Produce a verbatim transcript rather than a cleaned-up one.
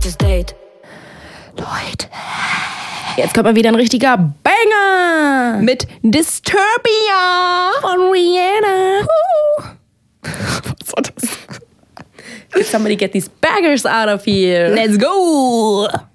zweites Date. Leute, jetzt kommt mal wieder ein richtiger Banger mit Disturbia von Rihanna. Was war das? Somebody get these baggers out of here. Let's go!